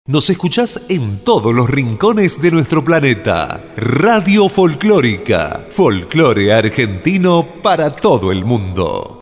Nos escuchás en todos los rincones de nuestro planeta. Radio Folclórica. Folclore argentino para todo el mundo.